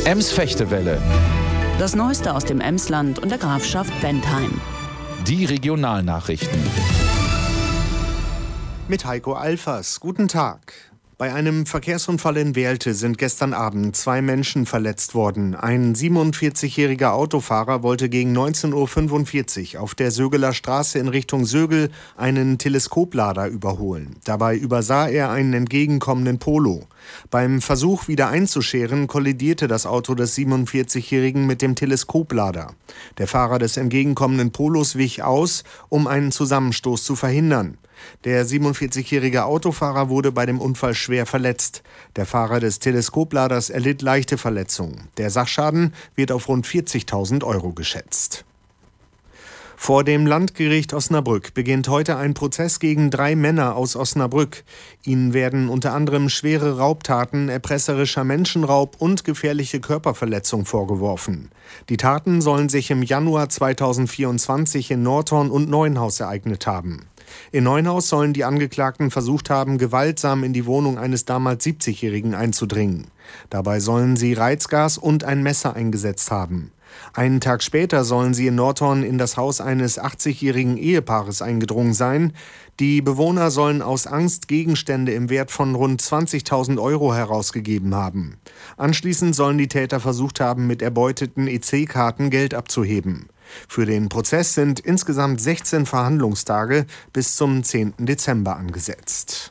Ems-Fechtewelle. Das Neueste aus dem Emsland und der Grafschaft Bentheim. Die Regionalnachrichten. Mit Heiko Alfers. Guten Tag. Bei einem Verkehrsunfall in Werlte sind gestern Abend 2 Menschen verletzt worden. Ein 47-jähriger Autofahrer wollte gegen 19:45 Uhr auf der Sögeler Straße in Richtung Sögel einen Teleskoplader überholen. Dabei übersah er einen entgegenkommenden Polo. Beim Versuch, wieder einzuscheren, kollidierte das Auto des 47-Jährigen mit dem Teleskoplader. Der Fahrer des entgegenkommenden Polos wich aus, um einen Zusammenstoß zu verhindern. Der 47-jährige Autofahrer wurde bei dem Unfall schwer verletzt. Der Fahrer des Teleskopladers erlitt leichte Verletzungen. Der Sachschaden wird auf rund 40.000 Euro geschätzt. Vor dem Landgericht Osnabrück beginnt heute ein Prozess gegen 3 Männer aus Osnabrück. Ihnen werden unter anderem schwere Raubtaten, erpresserischer Menschenraub und gefährliche Körperverletzung vorgeworfen. Die Taten sollen sich im Januar 2024 in Nordhorn und Neuenhaus ereignet haben. In Neuenhaus sollen die Angeklagten versucht haben, gewaltsam in die Wohnung eines damals 70-Jährigen einzudringen. Dabei sollen sie Reizgas und ein Messer eingesetzt haben. Einen Tag später sollen sie in Nordhorn in das Haus eines 80-jährigen Ehepaares eingedrungen sein. Die Bewohner sollen aus Angst Gegenstände im Wert von rund 20.000 Euro herausgegeben haben. Anschließend sollen die Täter versucht haben, mit erbeuteten EC-Karten Geld abzuheben. Für den Prozess sind insgesamt 16 Verhandlungstage bis zum 10. Dezember angesetzt.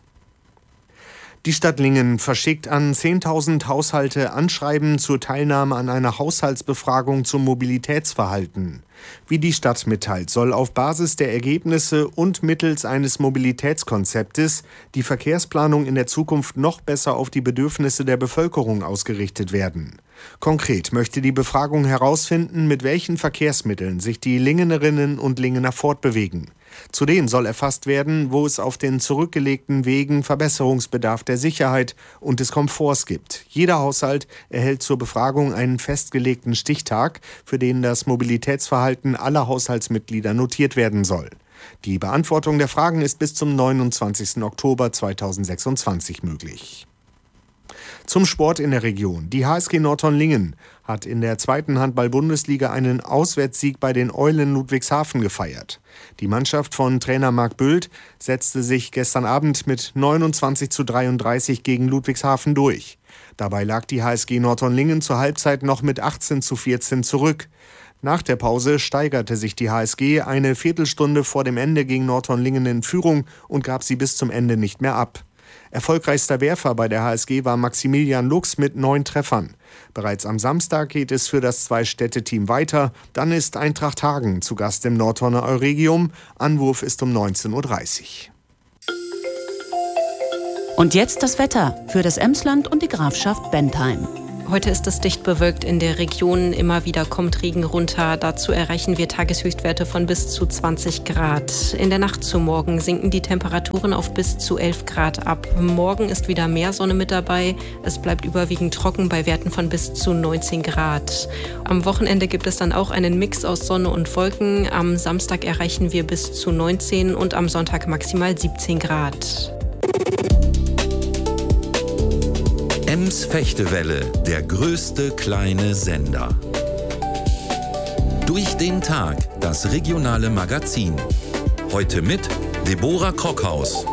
Die Stadt Lingen verschickt an 10.000 Haushalte Anschreiben zur Teilnahme an einer Haushaltsbefragung zum Mobilitätsverhalten. Wie die Stadt mitteilt, soll auf Basis der Ergebnisse und mittels eines Mobilitätskonzeptes die Verkehrsplanung in der Zukunft noch besser auf die Bedürfnisse der Bevölkerung ausgerichtet werden. Konkret möchte die Befragung herausfinden, mit welchen Verkehrsmitteln sich die Lingenerinnen und Lingener fortbewegen. Zudem soll erfasst werden, wo es auf den zurückgelegten Wegen Verbesserungsbedarf der Sicherheit und des Komforts gibt. Jeder Haushalt erhält zur Befragung einen festgelegten Stichtag, für den das Mobilitätsverhalten aller Haushaltsmitglieder notiert werden soll. Die Beantwortung der Fragen ist bis zum 29. Oktober 2026 möglich. Zum Sport in der Region. Die HSG Nordhorn-Lingen hat in der 2. Handball-Bundesliga einen Auswärtssieg bei den Eulen Ludwigshafen gefeiert. Die Mannschaft von Trainer Marc Büldt setzte sich gestern Abend mit 29:33 gegen Ludwigshafen durch. Dabei lag die HSG Nordhorn-Lingen zur Halbzeit noch mit 18:14 zurück. Nach der Pause steigerte sich die HSG eine Viertelstunde vor dem Ende gegen Nordhorn-Lingen in Führung und gab sie bis zum Ende nicht mehr ab. Erfolgreichster Werfer bei der HSG war Maximilian Lux mit 9 Treffern. Bereits am Samstag geht es für das Zwei-Städte-Team weiter. Dann ist Eintracht Hagen zu Gast im Nordhorner Euregium. Anwurf ist um 19:30 Uhr. Und jetzt das Wetter für das Emsland und die Grafschaft Bentheim. Heute ist es dicht bewölkt in der Region. Immer wieder kommt Regen runter. Dazu erreichen wir Tageshöchstwerte von bis zu 20 Grad. In der Nacht zu morgen sinken die Temperaturen auf bis zu 11 Grad ab. Morgen ist wieder mehr Sonne mit dabei. Es bleibt überwiegend trocken bei Werten von bis zu 19 Grad. Am Wochenende gibt es dann auch einen Mix aus Sonne und Wolken. Am Samstag erreichen wir bis zu 19 und am Sonntag maximal 17 Grad. Ems-Fechtewelle, der größte kleine Sender. Durch den Tag, das regionale Magazin. Heute mit Deborah Krockhaus.